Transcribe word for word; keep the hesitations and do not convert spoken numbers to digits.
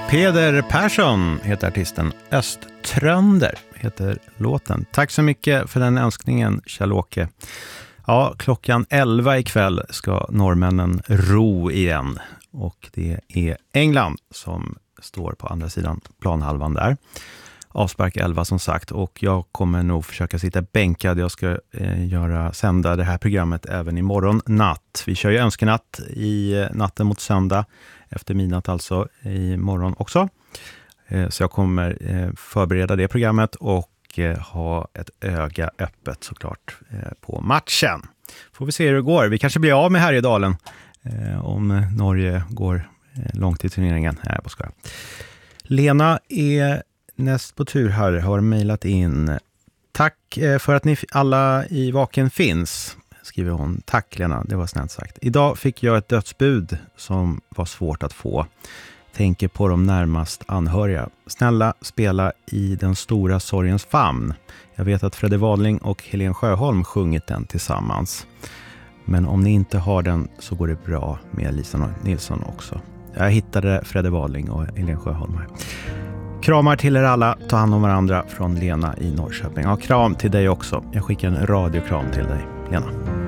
Peder Persson heter artisten. Östtrönder heter låten. Tack så mycket för den önskningen, Kjell-Åke. Ja, klockan elva ikväll ska norrmännen ro igen. Och det är England som står på andra sidan planhalvan där. Avspark elva som sagt, och jag kommer nog försöka sitta bänkad. Jag ska eh, göra sända det här programmet även imorgon natt. Vi kör ju önskenatt i natten mot söndag, efter midnatt alltså, imorgon också. Eh, så jag kommer eh, förbereda det programmet och eh, ha ett öga öppet såklart eh, på matchen. Får vi se hur det går. Vi kanske blir av med Härjedalen eh, om Norge går eh, långt i turneringen. Nej, jag bara skojar. Lena är näst på tur här, har mejlat in. Tack för att ni alla i Vaken finns, skriver hon. Tack Lena, det var snällt sagt. Idag fick jag ett dödsbud som var svårt att få. Tänker på de närmast anhöriga. Snälla, spela i den stora sorgens famn. Jag vet att Fredde Wadling och Helen Sjöholm sjungit den tillsammans. Men om ni inte har den så går det bra med Lisa Nilsson också. Jag hittade Fredde Wadling och Helen Sjöholm här. Kramar till er alla, ta hand om varandra, från Lena i Norrköping. Ja, kram till dig också. Jag skickar en radiokram till dig, Lena.